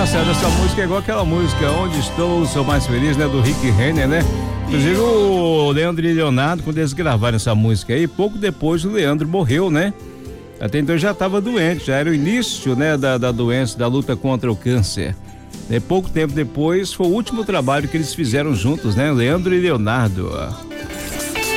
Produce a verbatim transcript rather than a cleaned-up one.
engraçado, essa música é igual aquela música Onde Estou, Sou Mais Feliz, né? Do Rick Renner, né? Inclusive o Leandro e Leonardo, quando eles gravaram essa música aí, pouco depois o Leandro morreu, né? Até então já estava doente, já era o início, né? Da, da doença, da luta contra o câncer. E pouco tempo depois foi o último trabalho que eles fizeram juntos, né? Leandro e Leonardo.